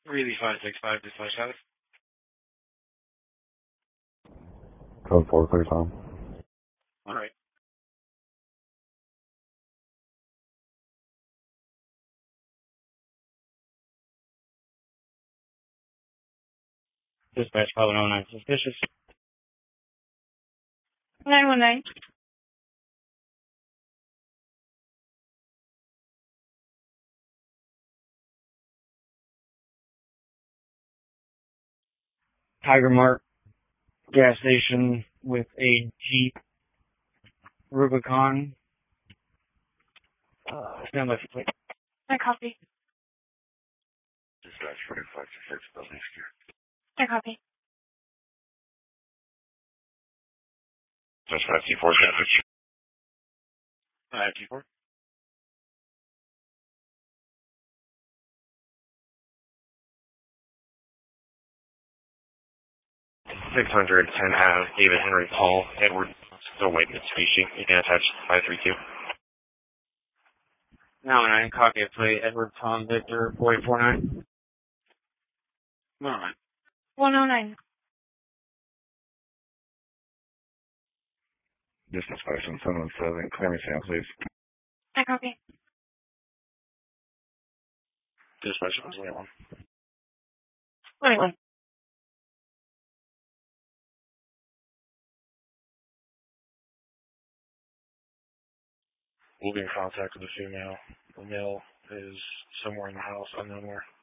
Really 565 dispatch house. Code 4, clear Tom. Alright. Dispatch 1109, suspicious. 919. Tiger Mart gas station with a Jeep Rubicon. Stand by for plate. I copy. Dispatch 4526, building secure. I copy. Dispatch T4, damage. T4. 610 Ave, David Henry Paul, Edward, still waiting species. You can attach 532. 919, copy of plate, Edward Tom Victor 4849. 109. 109. Distance 5717, clear me sound, please. I copy. Dispatch 21. 21. We'll be in contact with the female. The male is somewhere in the house, unknown where.